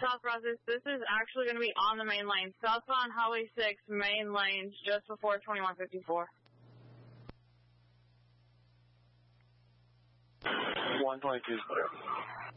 South Brazos, this is actually going to be on the main lane. Southbound Highway 6, main lane, just before 2154. 122 is clear.